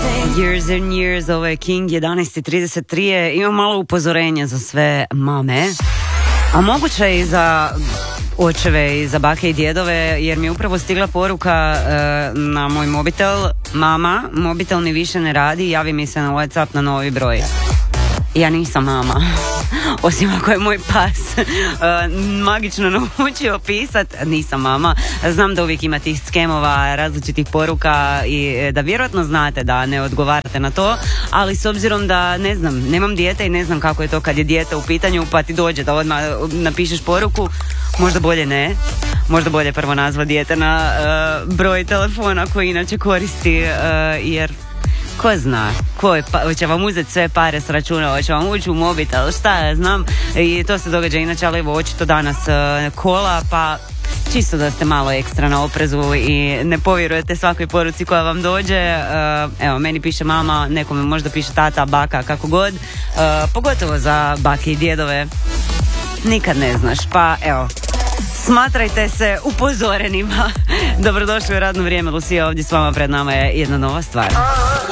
Years and Years, ovo je King, 11:33. Imam malo upozorenje za sve mame, a moguće i za očeve i za bake i djedove, jer mi je upravo stigla poruka na moj mobitel: mama, mobitel mi više ne radi, javi mi se na WhatsApp na novi broj. Ja nisam mama, osim ako je moj pas magično naučio pisat, nisam mama. Znam da uvijek ima tih skemova, različitih poruka i da vjerojatno znate da ne odgovarate na to, ali s obzirom da ne znam, nemam dijete i ne znam kako je to kad je dijete u pitanju pa ti dođe da odmah napišeš poruku, možda bolje ne. Možda bolje prvo nazva dijete na broj telefona koji inače koristi, jer ko zna, hoće vam uzeti sve pare s računa, hoće vam ući u mobitel, šta ja znam, i to se događa inače, ali evo očito danas kola, pa čisto da ste malo ekstra na oprezu i ne povjerujete svakoj poruci koja vam dođe. Evo, meni piše mama, nekome možda piše tata, baka, kako god, pogotovo za bake i djedove, nikad ne znaš, pa evo, smatrajte se upozorenima. Dobrodošli u radno vrijeme, Lucija ovdje s vama, pred nama je jedna nova stvar.